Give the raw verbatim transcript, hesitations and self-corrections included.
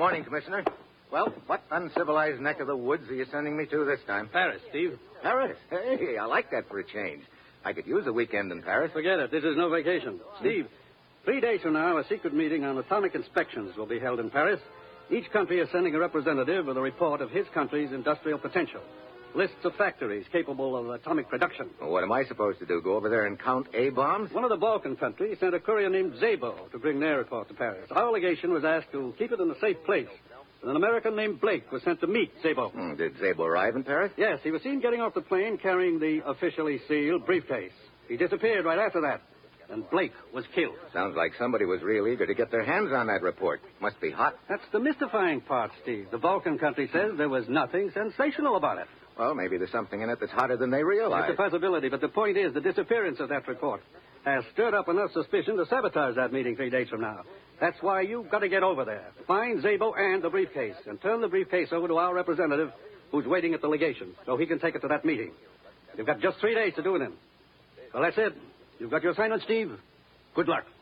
Morning, Commissioner. Well, what uncivilized neck of the woods are you sending me to this time? Paris, Steve. Paris? Hey, I like that for a change. I could use a weekend in Paris. Forget it. This is no vacation. Steve, three days from now, a secret meeting on atomic inspections will be held in Paris. Each country is sending a representative with a report of his country's industrial potential. Lists of factories capable of atomic production. Well, what am I supposed to do, go over there and count A-bombs? One of the Balkan countries sent a courier named Szabo to bring their report to Paris. Our legation was asked to keep it in a safe place. And an American named Blake was sent to meet Szabo. Hmm, did Szabo arrive in Paris? Yes, he was seen getting off the plane carrying the officially sealed briefcase. He disappeared right after that. And Blake was killed. Sounds like somebody was real eager to get their hands on that report. Must be hot. That's the mystifying part, Steve. The Balkan country says there was nothing sensational about it. Well, maybe there's something in it that's hotter than they realize. It's a possibility, but the point is the disappearance of that report has stirred up enough suspicion to sabotage that meeting three days from now. That's why you've got to get over there. Find Szabo and the briefcase, and turn the briefcase over to our representative who's waiting at the legation, so he can take it to that meeting. You've got just three days to do it in. Well, that's it. You've got your assignment, Steve. Good luck.